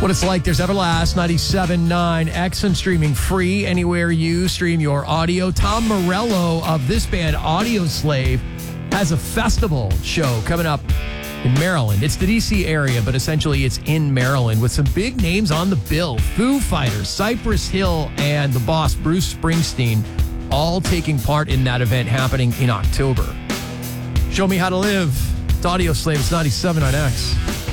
What it's like, there's Everlast 97.9 X and streaming free anywhere you stream your audio. Tom Morello of this band, Audioslave, has a festival show coming up in Maryland. It's the D.C. area, but essentially it's in Maryland with some big names on the bill. Foo Fighters, Cypress Hill, and the boss, Bruce Springsteen, all taking part in that event happening in October. Show me how to live. It's Audioslave. It's 97 on X.